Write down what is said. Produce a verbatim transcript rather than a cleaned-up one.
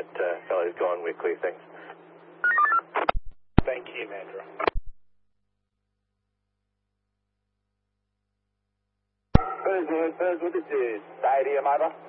that uh, fellow's gone. We're clear, thanks. Thank you, Mandra. Thursday, Thursday, this is Stadium, over.